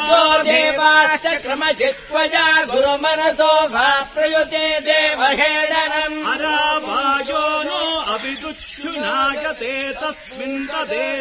देवाश्च क्रमचित्त्वजा गुरुमनसो भा प्रयुते देवहेडनम् अरावायो नो अविदुच्छुनागते तस्मिन् तदे